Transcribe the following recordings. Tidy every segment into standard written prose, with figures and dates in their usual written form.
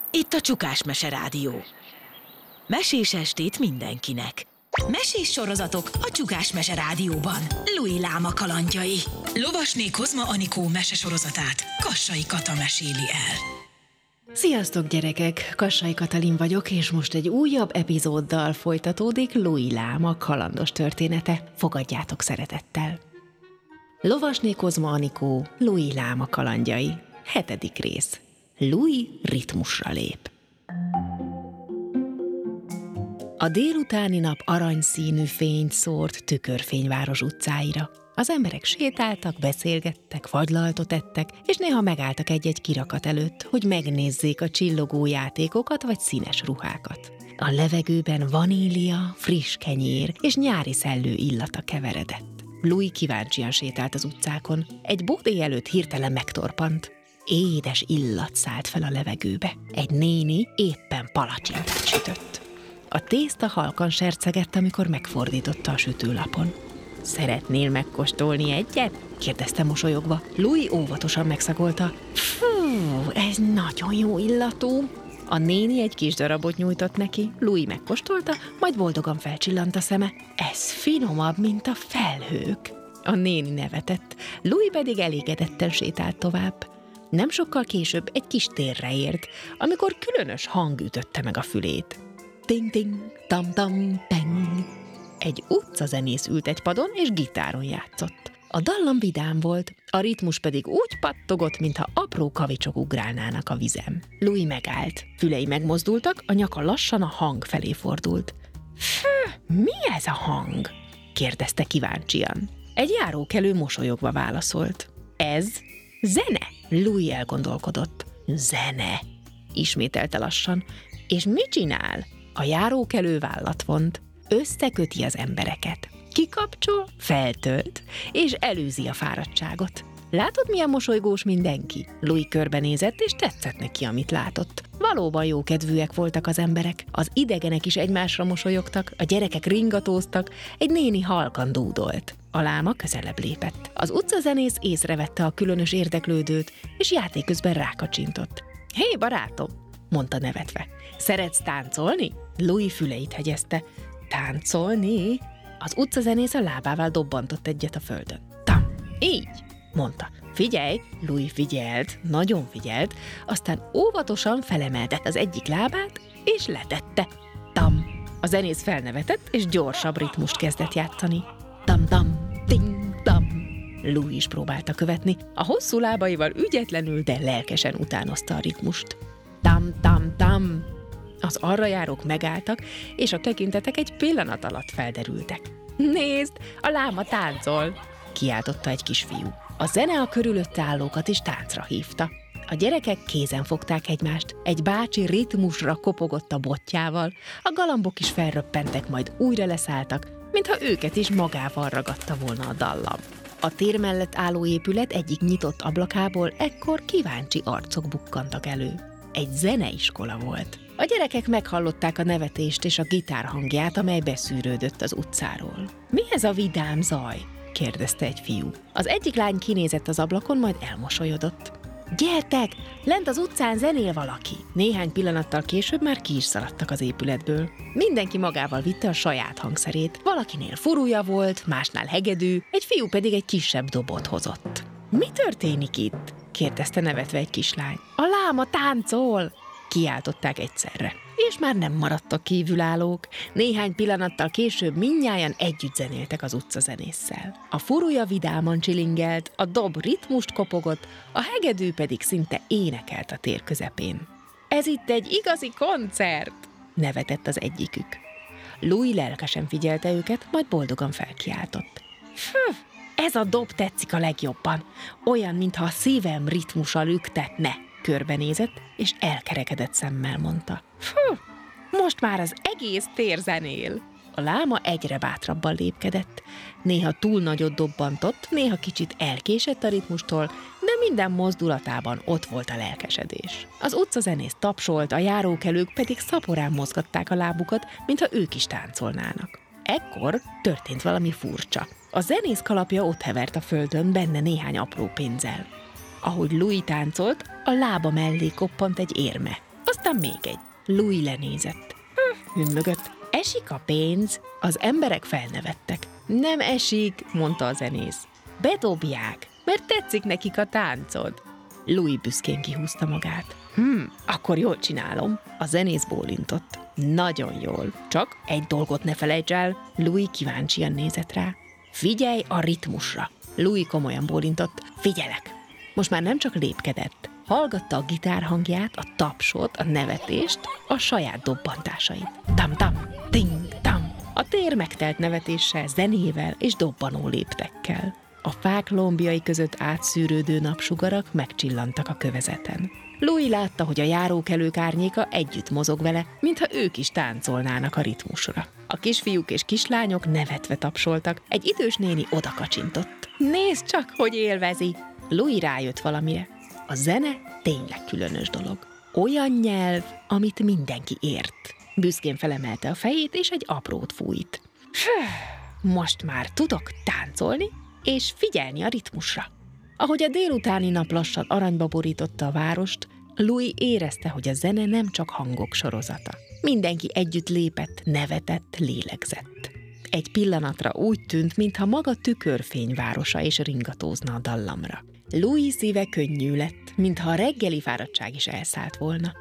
Itt a Csukás Mese Rádió. Mesés estét mindenkinek. Mesés sorozatok a Csukás Mese Rádióban. Louis Láma kalandjai. Lovasné Kozma Anikó mesesorozatát Kassai Kata meséli el. Sziasztok gyerekek! Kassai Katalin vagyok, és most egy újabb epizóddal folytatódik Louis Láma kalandos története. Fogadjátok szeretettel! Lovasné Kozma Anikó, Louis Láma kalandjai. 7. rész. Louis ritmusra lép. A délutáni nap aranyszínű fényt szórt Tükörfényváros utcáira. Az emberek sétáltak, beszélgettek, fagylaltot ettek, és néha megálltak egy-egy kirakat előtt, hogy megnézzék a csillogó játékokat vagy színes ruhákat. A levegőben vanília, friss kenyér és nyári szellő illata keveredett. Louis kíváncsian sétált az utcákon. Egy bódé előtt hirtelen megtorpant. Édes illat szállt fel a levegőbe. Egy néni éppen palacsintát sütött. A tészta halkan sercegett, amikor megfordította a sütőlapon. Szeretnél megkóstolni egyet? Kérdezte mosolyogva. Louis óvatosan megszagolta. Fú, ez nagyon jó illatú. A néni egy kis darabot nyújtott neki. Louis megkóstolta, majd boldogan felcsillant a szeme. Ez finomabb, mint a felhők. A néni nevetett. Louis pedig elégedetten sétált tovább. Nem sokkal később egy kis térre ért, amikor különös hang ütötte meg a fülét. Ting-ting, tam-tam, peng. Egy utcazenész ült egy padon, és gitáron játszott. A dallam vidám volt, a ritmus pedig úgy pattogott, mintha apró kavicsok ugrálnának a vizem. Louis megállt, fülei megmozdultak, a nyaka lassan a hang felé fordult. Mi ez a hang? Kérdezte kíváncsian. Egy járókelő mosolyogva válaszolt. Ez zene? Louis elgondolkodott. Zene, ismételte lassan. És mit csinál? A járókelő vállat vont. Összeköti az embereket. Kikapcsol, feltölt, és előzi a fáradtságot. Látod, milyen mosolygós mindenki? Louis körbenézett, és tetszett neki, amit látott. Valóban jókedvűek voltak az emberek. Az idegenek is egymásra mosolyogtak, a gyerekek ringatóztak, egy néni halkan dúdolt. A láma közelebb lépett. Az utcazenész észrevette a különös érdeklődőt, és játék közben rákacsintott. Hé, barátom, mondta nevetve. Szeretsz táncolni? Louis füleit hegyezte. Táncolni? Az utcazenész a lábával dobbantott egyet a földön. Tam! Így! Mondta. Figyelj! Louis figyelt, nagyon figyelt, aztán óvatosan felemeltett az egyik lábát, és letette. Tam! A zenész felnevetett, és gyorsabb ritmust kezdett játszani. Tam-tam! Ting-tam! Louis is próbálta követni. A hosszú lábaival ügyetlenül, de lelkesen utánozta a ritmust. Tam-tam-tam! Az arra járók megálltak, és a tekintetek egy pillanat alatt felderültek. Nézd, a láma táncol! Kiáltotta egy kisfiú. A zene a körülötte állókat is táncra hívta. A gyerekek kézen fogták egymást, egy bácsi ritmusra kopogott a botjával, a galambok is felröppentek, majd újra leszálltak, mintha őket is magával ragadta volna a dallam. A tér mellett álló épület egyik nyitott ablakából ekkor kíváncsi arcok bukkantak elő. Egy zeneiskola volt. A gyerekek meghallották a nevetést és a gitár hangját, amely beszűrődött az utcáról. Mi ez a vidám zaj? Kérdezte egy fiú. Az egyik lány kinézett az ablakon, majd elmosolyodott. Gyertek, lent az utcán zenél valaki. Néhány pillanattal később már ki is szaladtak az épületből. Mindenki magával vitte a saját hangszerét. Valakinél furúja volt, másnál hegedű, egy fiú pedig egy kisebb dobot hozott. Mi történik itt? Kérdezte nevetve egy kislány. A láma táncol! Kiáltották egyszerre. És már nem maradtak kívülállók. Néhány pillanattal később mindnyájan együtt zenéltek az utcazenésszel. A furúja vidáman csilingelt, a dob ritmust kopogott, a hegedű pedig szinte énekelt a tér közepén. Ez itt egy igazi koncert! Nevetett az egyikük. Louis lelkesen figyelte őket, majd boldogan felkiáltott. Ez a dob tetszik a legjobban. Olyan, mintha a szívem ritmusa lüktetne. Körbenézett, és elkerekedett szemmel mondta. Most már az egész tér zenél. A láma egyre bátrabban lépkedett. Néha túl nagyot dobbantott, néha kicsit elkésett a ritmustól, de minden mozdulatában ott volt a lelkesedés. Az utcazenész tapsolt, a járókelők pedig szaporán mozgatták a lábukat, mintha ők is táncolnának. Ekkor történt valami furcsa. A zenész kalapja ott hevert a földön, benne néhány apró pénzzel. Ahogy Louis táncolt, a lába mellé koppant egy érme. Aztán aztán még egy. Louis lenézett. Hümmögött. Esik a pénz? Az emberek felnevettek. Nem esik, mondta a zenész. Bedobják, mert tetszik nekik a táncod. Louis büszkén kihúzta magát. Akkor jól csinálom. A zenész bólintott. Nagyon jól. Csak egy dolgot ne felejts el. Louis kíváncsian nézett rá. Figyelj a ritmusra. Louis komolyan bólintott. Figyelek. Most már nem csak lépkedett. Hallgatta a gitár hangját, a tapsot, a nevetést, a saját dobbantásait. Tam-tam, ting-tam. A tér megtelt nevetéssel, zenével és dobbanó léptekkel. A fák lombjai között átszűrődő napsugarak megcsillantak a kövezeten. Louis látta, hogy a járókelők árnyéka együtt mozog vele, mintha ők is táncolnának a ritmusra. A kisfiúk és kislányok nevetve tapsoltak, egy idős néni odakacsintott. Nézd csak, hogy élvezi! Louis rájött valamire. A zene tényleg különös dolog. Olyan nyelv, amit mindenki ért. Büszkén felemelte a fejét, és egy aprót fújt. Most már tudok táncolni, és figyelni a ritmusra. Ahogy a délutáni nap lassan aranyba borította a várost, Louis érezte, hogy a zene nem csak hangok sorozata. Mindenki együtt lépett, nevetett, lélegzett. Egy pillanatra úgy tűnt, mintha maga tükörfényvárosa és ringatózna a dallamra. Louis szíve könnyű lett, mintha a reggeli fáradtság is elszállt volna.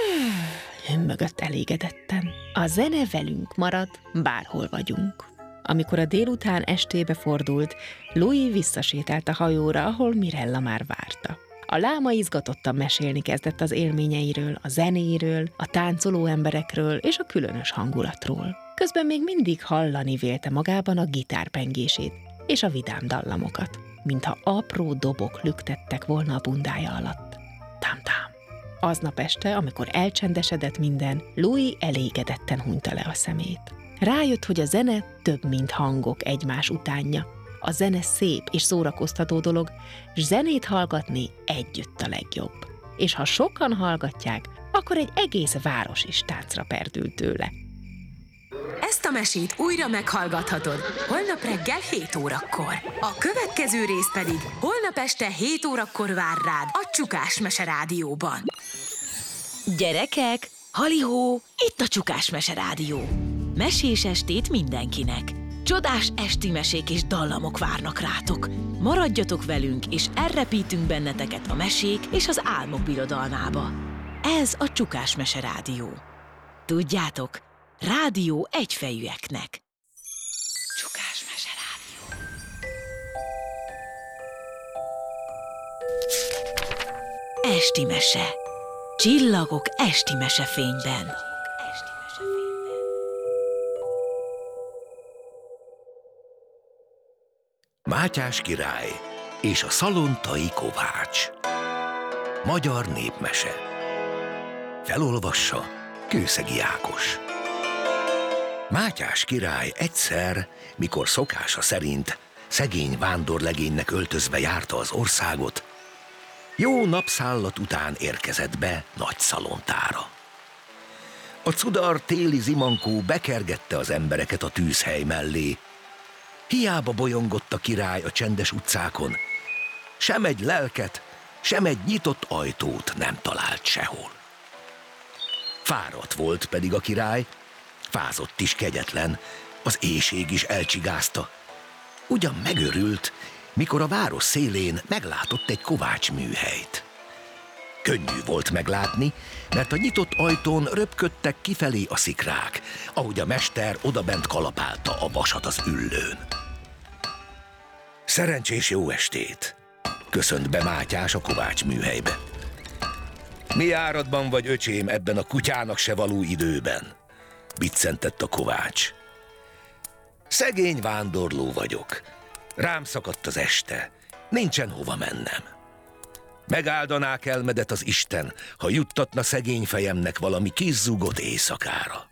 Hümmögött elégedetten. A zene velünk marad, bárhol vagyunk. Amikor a délután estébe fordult, Louis visszasétált a hajóra, ahol Mirella már várta. A láma izgatottan mesélni kezdett az élményeiről, a zenéről, a táncoló emberekről és a különös hangulatról. Közben még mindig hallani vélte magában a gitár pengését és a vidám dallamokat, mintha apró dobok lüktettek volna a bundája alatt. Tám-tám. Aznap este, amikor elcsendesedett minden, Louis elégedetten hunyta le a szemét. Rájött, hogy a zene több, mint hangok egymás utánja. A zene szép és szórakoztató dolog, s zenét hallgatni együtt a legjobb. És ha sokan hallgatják, akkor egy egész város is táncra perdül tőle. Ezt a mesét újra meghallgathatod holnap reggel 7 órakor. A következő rész pedig holnap este 7 órakor vár rád a Csukás Mese Rádióban. Gyerekek, halihó, itt a Csukás Mese Rádió. Mesés estét mindenkinek. Csodás esti mesék és dallamok várnak rátok. Maradjatok velünk, és elrepítünk benneteket a mesék és az álmok birodalmába. Ez a Csukás Mese Rádió. Tudjátok, rádió egyfejűeknek. Csukás Mese Rádió. Esti mese. Csillagok esti mesefényben. Mátyás király és a szalontai kovács. Magyar népmese. Felolvassa Kőszegi Ákos. Mátyás király egyszer, mikor szokása szerint szegény vándorlegénynek öltözve járta az országot, jó napszállat után érkezett be nagy szalontára. A cudar téli zimankó bekergette az embereket a tűzhely mellé. Hiába bolyongott a király a csendes utcákon, sem egy lelket, sem egy nyitott ajtót nem talált sehol. Fáradt volt pedig a király, fázott is kegyetlen, az éhség is elcsigázta. Ugyan megörült, mikor a város szélén meglátott egy kovácsműhelyt. Könnyű volt meglátni, mert a nyitott ajtón röpködtek kifelé a szikrák, ahogy a mester odabent kalapálta a vasat az üllőn. Szerencsés jó estét! Köszönt be Mátyás a kovácsműhelybe. Mi áradban vagy, öcsém, ebben a kutyának se való időben? Biccentett a kovács. Szegény vándorló vagyok. Rám szakadt az este. Nincsen hova mennem. Megáldanák elmedet az Isten, ha juttatna szegény fejemnek valami kizzúgott éjszakára.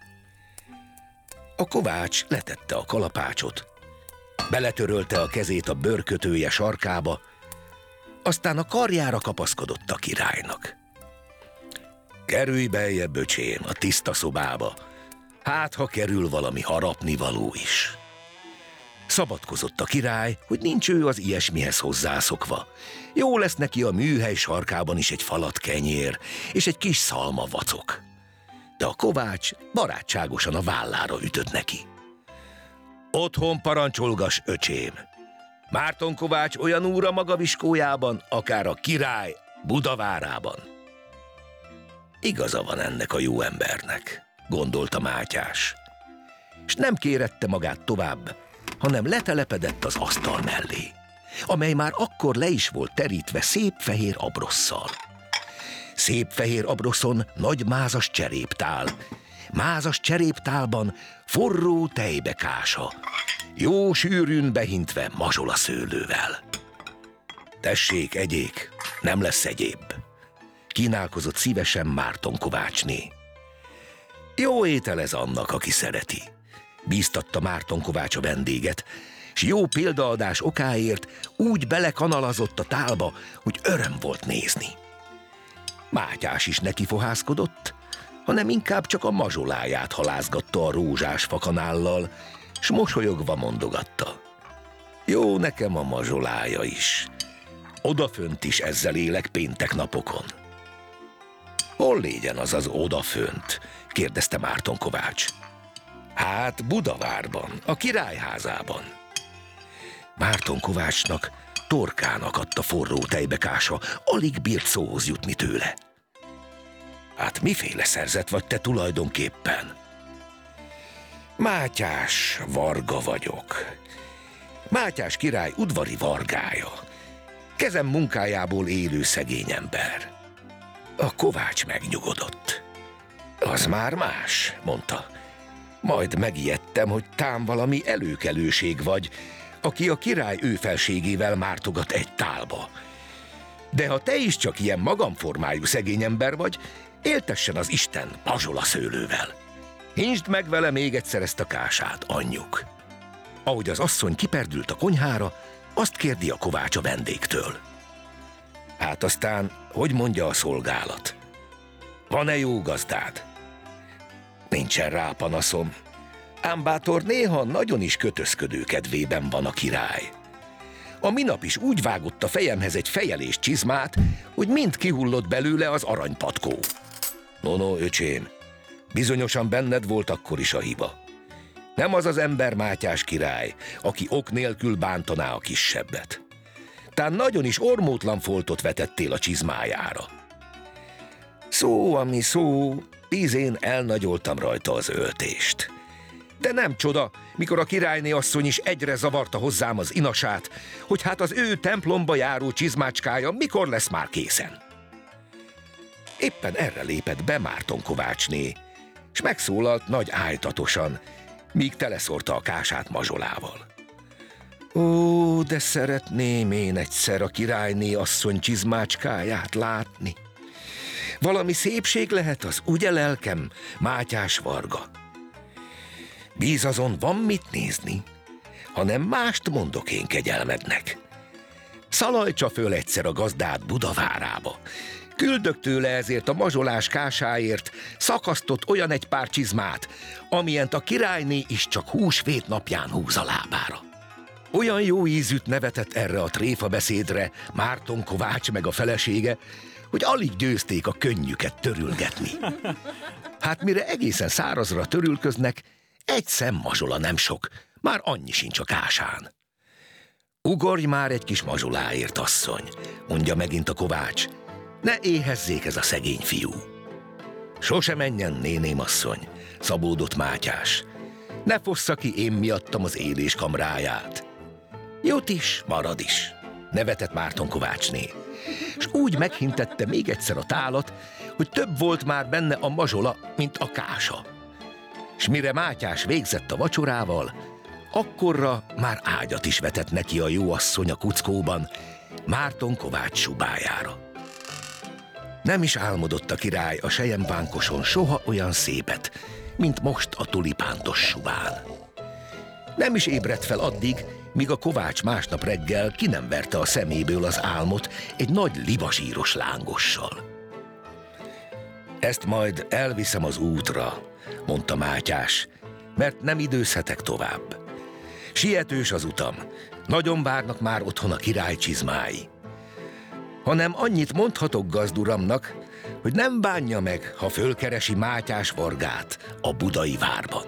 A kovács letette a kalapácsot, beletörölte a kezét a bőrkötője sarkába, aztán a karjára kapaszkodott a királynak. Kerülj beljebb, öcsém, a tiszta szobába, hát ha kerül valami harapnivaló is. Szabadkozott a király, hogy nincs ő az ilyesmihez hozzászokva. Jó lesz neki a műhely sarkában is egy falat kenyér és egy kis szalma vacok. De a kovács barátságosan a vállára ütött neki. Otthon parancsolgass, öcsém! Márton kovács olyan úr a maga viskójában, akár a király Budavárában. Igaza van ennek a jó embernek, gondolta Mátyás, és nem kérette magát tovább, hanem letelepedett az asztal mellé, amely már akkor le is volt terítve szép fehér abrosszal. Szép fehér abroszon nagy mázas cseréptál, mázas cseréptálban forró tejbekása, jó sűrűn behintve mazsolaszőlővel. Tessék, egyék, nem lesz egyéb, kínálkozott szívesen Márton kovácsné. Jó étel ez annak, aki szereti, bíztatta Márton kovács a vendéget, s jó példaadás okáért úgy belekanalazott a tálba, hogy öröm volt nézni. Mátyás is nekifohászkodott, hanem inkább csak a mazsoláját halázgatta a rózsás fakanállal, s mosolyogva mondogatta. Jó nekem a mazsolája is. Odafönt is ezzel élek péntek napokon. Hol légyen az odafönt? Kérdezte Márton kovács. Hát Budavárban, a királyházában. Márton kovácsnak torkán akadt a forró tejbekása, alig bírt szóhoz jutni tőle. Hát miféle szerzet vagy te tulajdonképpen? Mátyás Varga vagyok. Mátyás király udvari vargája. Kezem munkájából élő szegény ember. A kovács megnyugodott. Az már más, mondta. Majd megijedtem, hogy tám valami előkelőség vagy, aki a király őfelségével mártogat egy tálba. De ha te is csak ilyen magamformájú szegény ember vagy, éltessen az Isten mazsolaszőlővel. Hintsd meg vele még egyszer ezt a kását, anyjuk. Ahogy az asszony kiperdült a konyhára, azt kérdi a kovács a vendégtől. Hát aztán, hogy mondja a szolgálat? Van-e jó gazdád? Nincsen rá panaszom, ám bátor néha nagyon is kötözködő kedvében van a király. A minap is úgy vágott a fejemhez egy fejelés csizmát, hogy mind kihullott belőle az aranypatkó. No, öcsém, bizonyosan benned volt akkor is a hiba. Nem az az ember Mátyás király, aki ok nélkül bántaná a kisebbet. Tán nagyon is ormótlan foltot vetettél a csizmájára. Szó, ami szó, én elnagyoltam rajta az öltést. De nem csoda, mikor a királyné asszony is egyre zavarta hozzám az inasát, hogy hát az ő templomba járó csizmácskája mikor lesz már készen. Éppen erre lépett be Márton kovácsné, s megszólalt nagy ájtatosan, míg teleszórta a kását mazsolával. Ó, de szeretném én egyszer a királyné asszony csizmácskáját látni. Valami szépség lehet az, ugye lelkem, Mátyás Varga? Bíz azon, van mit nézni, hanem mást mondok én kegyelmednek. Szalajtsa föl egyszer a gazdád Budavárába. Küldök tőle ezért a mazsolás kásáért szakasztott olyan egy pár csizmát, amilyent a királyné is csak húsvét napján húz a lábára. Olyan jó ízűt nevetett erre a tréfa beszédre Márton kovács meg a felesége, hogy alig győzték a könnyüket törülgetni. Hát mire egészen szárazra törülköznek, egy szem mazsola nem sok, már annyi sincs a kásán. Ugorj már egy kis mazsoláért, asszony, mondja megint a kovács, ne éhezzék ez a szegény fiú. Sose menjen, néném asszony, szabódott Mátyás, ne fossza ki én miattam az élés kamráját. Jut is, marad is, nevetett Márton kovácsné, és úgy meghintette még egyszer a tálat, hogy több volt már benne a mazsola, mint a kása. S mire Mátyás végzett a vacsorával, akkorra már ágyat is vetett neki a jó asszony a kuckóban, Márton kovács subájára. Nem is álmodott a király a selyempánkoson soha olyan szépet, mint most a tulipántos subán. Nem is ébredt fel addig, míg a kovács másnap reggel ki nem verte a szeméből az álmot egy nagy libasíros lángossal. Ezt majd elviszem az útra, mondta Mátyás, mert nem időzhetek tovább. Sietős az utam, nagyon várnak már otthon a király csizmái. Hanem annyit mondhatok gazduramnak, hogy nem bánja meg, ha fölkeresi Mátyás Vargát a budai várban.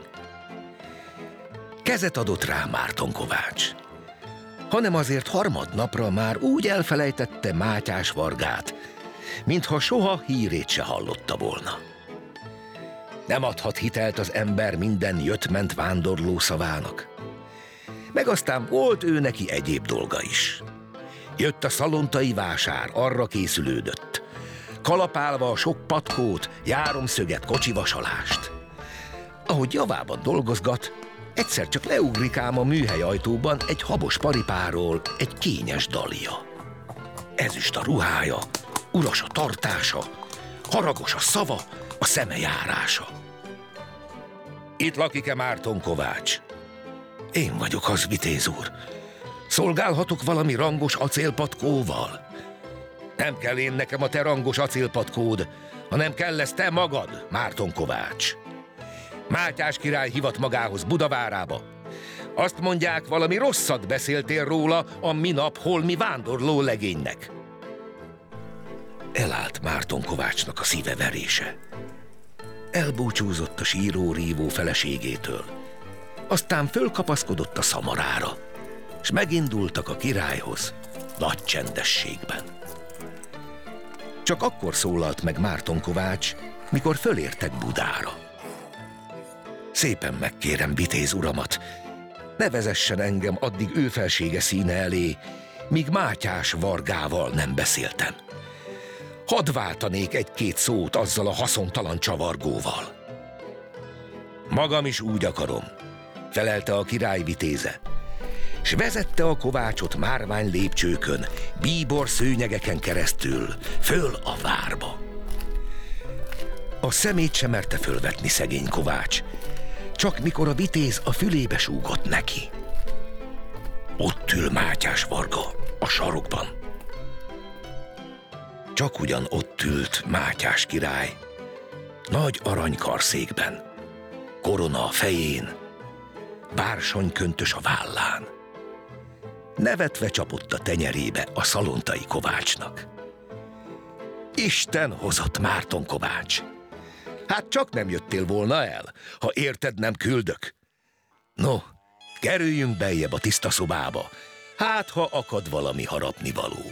Kezet adott rá Márton Kovács, hanem azért harmadnapra már úgy elfelejtette Mátyás Vargát, mintha soha hírét se hallotta volna. Nem adhat hitelt az ember minden jött-ment vándorló szavának. Meg aztán volt ő neki egyéb dolga is. Jött a szalontai vásár, arra készülődött, kalapálva a sok patkót, járomszöget, kocsivasalást. Ahogy javában dolgozgat, egyszer csak leugrik ám a műhely ajtóban egy habos paripáról egy kényes dalia. Ezüst a ruhája, uras a tartása, haragos a szava, a szeme járása. Itt lakik-e Márton Kovács? Én vagyok az, vitéz úr. Szolgálhatok valami rangos acélpatkóval? Nem kell én nekem a te rangos acélpatkód, hanem kell lesz te magad, Márton Kovács. Mátyás király hivat magához Budavárába. Azt mondják, valami rosszat beszéltél róla a minap holmi vándorló legénynek. Elállt Márton Kovácsnak a szíve verése. Elbúcsúzott a síró-rívó feleségétől. Aztán fölkapaszkodott a szamarára, s megindultak a királyhoz nagy csendességben. Csak akkor szólalt meg Márton Kovács, mikor fölértek Budára. Szépen megkérem vitéz uramat, ne vezessen engem addig ő felsége színe elé, míg Mátyás Vargával nem beszéltem. Hadd váltanék egy-két szót azzal a haszontalan csavargóval. Magam is úgy akarom, felelte a király vitéze, s vezette a Kovácsot márvány lépcsőkön, bíbor szőnyegeken keresztül, föl a várba. A szemét sem merte fölvetni szegény Kovács, csak mikor a vitéz a fülébe súgott neki. Ott ül Mátyás Varga a sarokban. Csak ugyan ott ült Mátyás király, nagy aranykarszékben, korona a fején, bársonyköntös a vállán. Nevetve csapott a tenyerébe a szalontai Kovácsnak. Isten hozott, Márton Kovács! Hát csak nem jöttél volna el, ha érted nem küldök. No, kerüljünk beljebb a tiszta szobába, hát ha akad valami harapnivaló.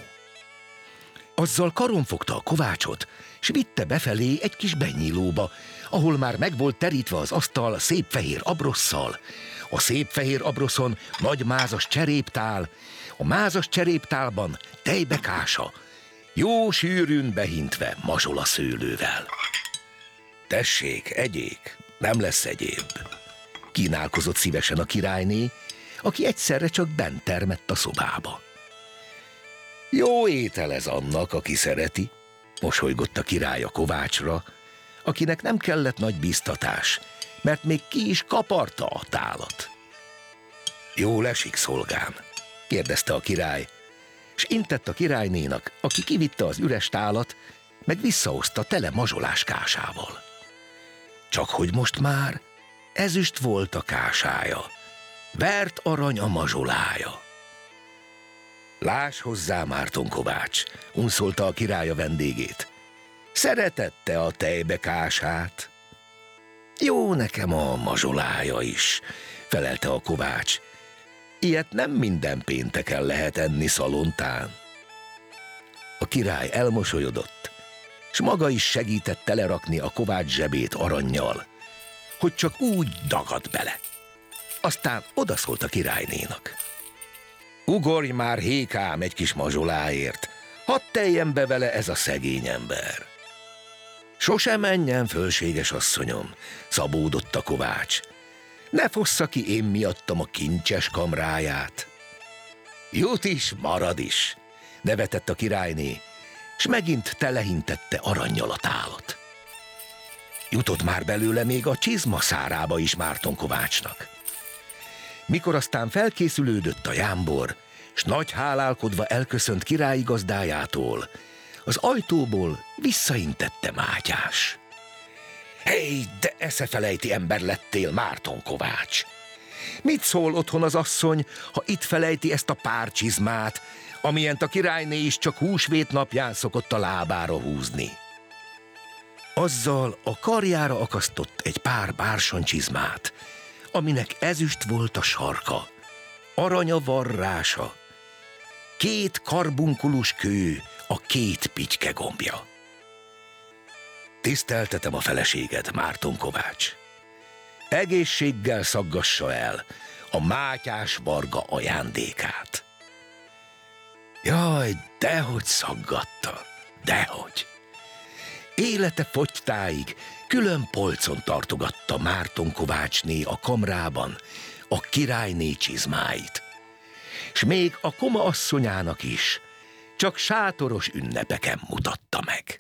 Azzal karon fogta a Kovácsot, s vitte befelé egy kis benyílóba, ahol már meg volt terítve az asztal szép fehér abrosszal, a szép fehér abroszon nagy mázas cseréptál, a mázas cseréptálban tejbekása, jó sűrűn behintve mazsola szőlővel. Tessék, egyék, nem lesz egyéb, kínálkozott szívesen a királyné, aki egyszerre csak bent termett a szobába. Jó étel ez annak, aki szereti, mosolygott a király a Kovácsra, akinek nem kellett nagy bíztatás, mert még ki is kaparta a tálat. Jól esik, szolgám? kérdezte a király, s intett a királynénak, aki kivitte az üres tálat, meg visszahozta tele mazsolás kásával. Csak hogy most már ezüst volt a kásája, vert arany a mazsolája. Láss hozzá, Márton Kovács, unszolta a király a vendégét. Szeretette a tejbekását? Jó nekem a mazsolája is, felelte a Kovács. Ilyet nem minden pénteken lehet enni szalontán. A király elmosolyodott, s maga is segített telerakni a Kovács zsebét arannyal, hogy csak úgy dagadt bele. Aztán odaszólt a királynénak. Ugorj már, hékám, egy kis mazsoláért, hadd teljen be vele ez a szegény ember. Sose menjen, fölséges asszonyom, szabódott a Kovács. Ne fossza ki én miattam a kincses kamráját. Jut is, marad is, nevetett a királyné, s megint telehintette arannyal a tálat. Jutott már belőle még a csizma szárába is Márton Kovácsnak. Mikor aztán felkészülődött a jámbor, s nagy hálálkodva elköszönt királyi gazdájától, az ajtóból visszaintette Mátyás. Hey, de eszefelejti ember lettél, Márton Kovács! Mit szól otthon az asszony, ha itt felejti ezt a pár csizmát, amilyent a királyné is csak húsvét napján szokott a lábára húzni? Azzal a karjára akasztott egy pár bársonycsizmát, aminek ezüst volt a sarka, arany a varrása, 2 karbunkulus kő a 2 pityke gombja. Tiszteltetem a feleséged, Márton Kovács. Egészséggel szaggassa el a Mátyás Varga ajándékát. Jaj, dehogy szaggatta, dehogy. Élete fogytáig külön polcon tartogatta Márton Kovácsné a kamrában a királyné csizmáit, s még a koma asszonyának is csak sátoros ünnepeken mutatta meg.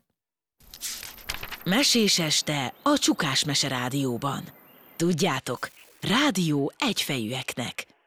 Mesés este a Csukás Mese Rádióban. Tudjátok, rádió egyfejűeknek.